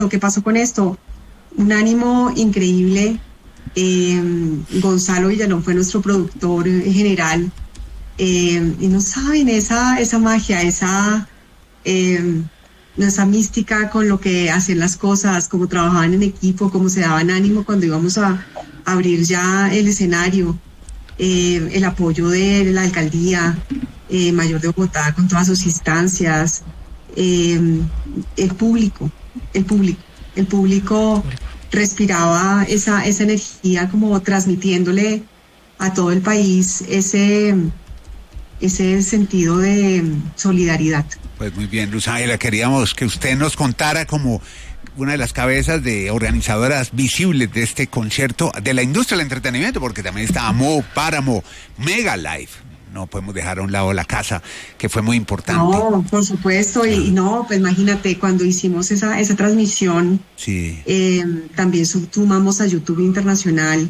¿Qué pasó con esto? Un ánimo increíble. Gonzalo Villalón fue nuestro productor general. Y no saben, esa magia, esa mística con lo que hacen las cosas, cómo trabajaban en equipo, cómo se daban ánimo cuando íbamos a abrir ya el escenario, el apoyo de la alcaldía mayor de Bogotá con todas sus instancias, el público respiraba esa energía, como transmitiéndole a todo el país ese sentido de solidaridad. Pues muy bien, Luz Ángela, queríamos que usted nos contara como una de las cabezas de organizadoras visibles de este concierto de la industria del entretenimiento, porque también está Mo, Páramo, Mega Life. No podemos dejar a un lado la casa, que fue muy importante. No, por supuesto, y no, pues imagínate, cuando hicimos esa transmisión, sí. También sumamos a YouTube Internacional.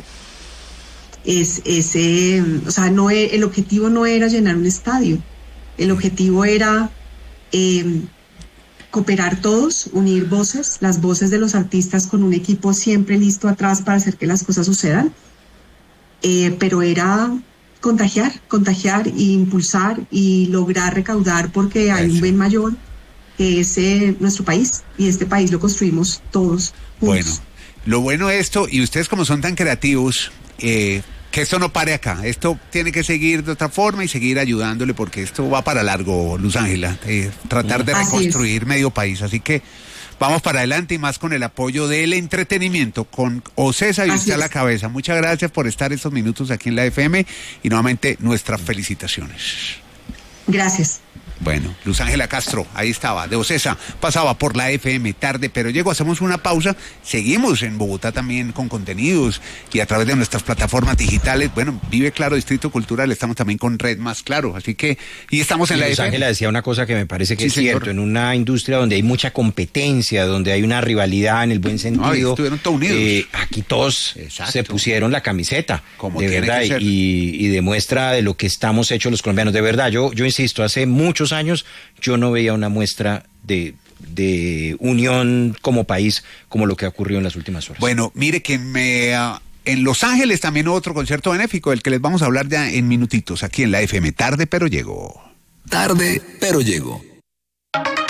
O sea, el objetivo no era llenar un estadio, el objetivo era cooperar todos, unir voces, las voces de los artistas con un equipo siempre listo atrás para hacer que las cosas sucedan, pero era contagiar e impulsar y lograr recaudar, porque hay un bien mayor que es nuestro país, y este país lo construimos todos juntos. Bueno, lo bueno de esto, y ustedes como son tan creativos, que esto no pare acá, esto tiene que seguir de otra forma y seguir ayudándole, porque esto va para largo, Luz Ángela, tratar de reconstruir medio país, así que vamos para adelante, y más con el apoyo del entretenimiento, con OCESA y usted a la cabeza. Muchas gracias por estar estos minutos aquí en la FM, y nuevamente nuestras felicitaciones. Gracias. Bueno, Luz Ángela Castro, ahí estaba, de OCESA, pasaba por la FM tarde, pero llegó, hacemos una pausa, seguimos en Bogotá también con contenidos y a través de nuestras plataformas digitales. Bueno, Vive Claro, Distrito Cultural, estamos también con Red Más Claro, así que, y estamos en la Luz FM. Ángela decía una cosa que me parece que es cierto, en una industria donde hay mucha competencia, donde hay una rivalidad en el buen sentido, estuvieron todos unidos. aquí todos se pusieron la camiseta, como de verdad, y demuestra de lo que estamos hechos los colombianos, de verdad, yo insisto, hace muchos años yo no veía una muestra de unión como país como lo que ha ocurrido en las últimas horas. Bueno, mire que en Los Ángeles también hubo otro concierto benéfico del que les vamos a hablar ya en minutitos aquí en la FM. Tarde pero llegó. Tarde pero llegó.